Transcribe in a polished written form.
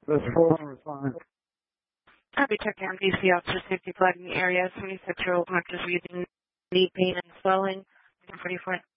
This 4 respond. Happy check down DC officer safety flagging area. 76-year-old doctors using knee pain and swelling. 44